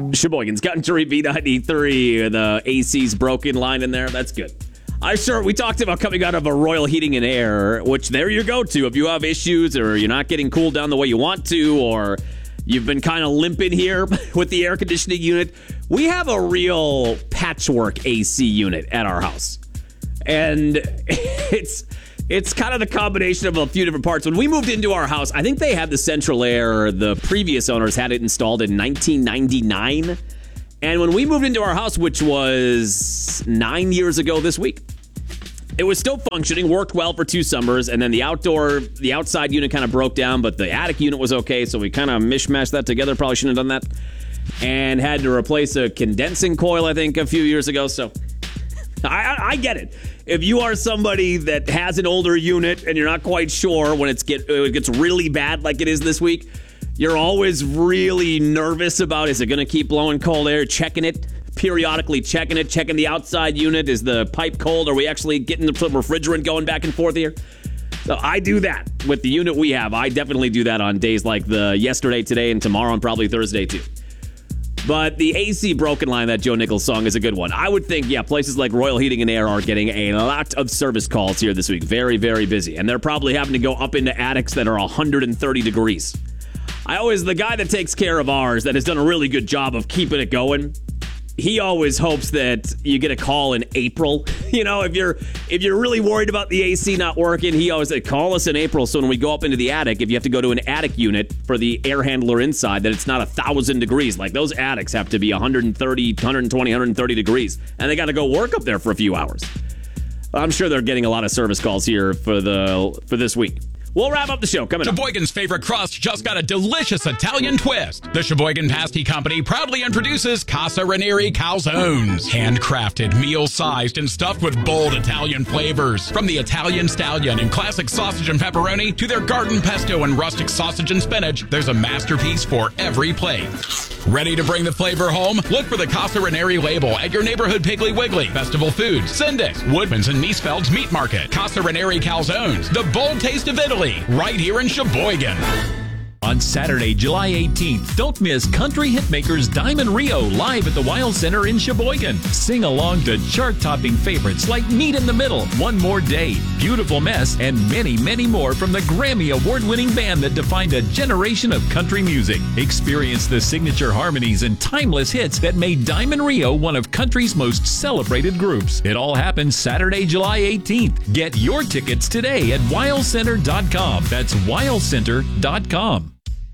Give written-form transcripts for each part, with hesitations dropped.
Sheboygan's Country B93. The AC's broken line in there. That's good. We talked about coming out of a Royal Heating and Air, which there you go to if you have issues or you're not getting cooled down the way you want to, or you've been kind of limping here with the air conditioning unit. We have a real patchwork AC unit at our house. And it's kind of the combination of a few different parts. When we moved into our house, I think they had the central air. The previous owners had it installed in 1999. And when we moved into our house, which was 9 years ago this week, it was still functioning, worked well for 2 summers, and then the outside unit kind of broke down, but the attic unit was okay, so we kind of mishmashed that together. Probably shouldn't have done that. And had to replace a condensing coil, I think, a few years ago. So I get it. If you are somebody that has an older unit and you're not quite sure when it gets really bad like it is this week, you're always really nervous about, is it going to keep blowing cold air, checking it, periodically checking the outside unit. Is the pipe cold? Are we actually getting the refrigerant going back and forth here? So I do that with the unit we have. I definitely do that on days like the yesterday, today, and tomorrow, and probably Thursday too. But the AC broken line, that Joe Nichols song, is a good one. I would think, places like Royal Heating and Air are getting a lot of service calls here this week. Very, very busy. And they're probably having to go up into attics that are 130 degrees. The guy that takes care of ours, that has done a really good job of keeping it going, he always hopes that you get a call in April. If you're really worried about the AC not working, he always said, call us in April. So when we go up into the attic, if you have to go to an attic unit for the air handler inside, that it's not 1,000 degrees. Like those attics have to be 130, 120, 130 degrees. And they got to go work up there for a few hours. I'm sure they're getting a lot of service calls here for this week. We'll wrap up the show coming up. Sheboygan's favorite crust just got a delicious Italian twist. The Sheboygan Pasty Company proudly introduces Casa Ranieri Calzones. Handcrafted, meal-sized, and stuffed with bold Italian flavors. From the Italian Stallion and classic sausage and pepperoni to their garden pesto and rustic sausage and spinach, there's a masterpiece for every plate. Ready to bring the flavor home? Look for the Casa Ranieri label at your neighborhood Piggly Wiggly, Festival Foods, Syndex, Woodman's, and Miesfeld's Meat Market. Casa Ranieri Calzones, the bold taste of Italy, right here in Sheboygan. On Saturday, July 18th, don't miss country hitmakers Diamond Rio live at the Wild Center in Sheboygan. Sing along to chart-topping favorites like Meet in the Middle, One More Day, Beautiful Mess, and many, many more from the Grammy Award-winning band that defined a generation of country music. Experience the signature harmonies and timeless hits that made Diamond Rio one of country's most celebrated groups. It all happens Saturday, July 18th. Get your tickets today at wildcenter.com. That's wildcenter.com.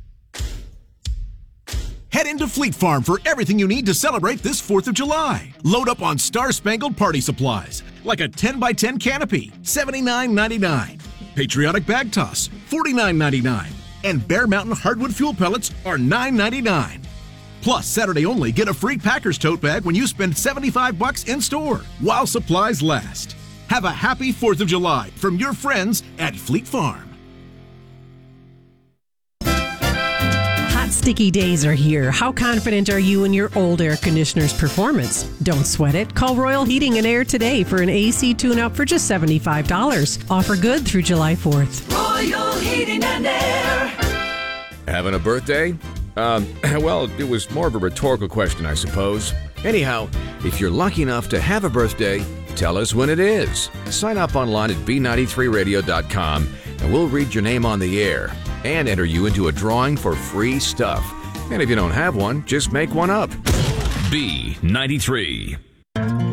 Head into Fleet Farm for everything you need to celebrate this 4th of July. Load up on star-spangled party supplies, like a 10x10 canopy, $79.99. Patriotic bag toss, $49.99. And Bear Mountain hardwood fuel pellets are $9.99. Plus, Saturday only, get a free Packers tote bag when you spend $75 in-store, while supplies last. Have a happy 4th of July from your friends at Fleet Farm. Sticky days are here. How confident are you in your old air conditioner's performance? Don't sweat it. Call Royal Heating and Air today for an AC tune-up for just $75. Offer good through July 4th. Royal Heating and Air. Having a birthday? Well, it was more of a rhetorical question, I suppose. Anyhow, if you're lucky enough to have a birthday, tell us when it is. Sign up online at b93radio.com and we'll read your name on the air and enter you into a drawing for free stuff. And if you don't have one, just make one up. B93.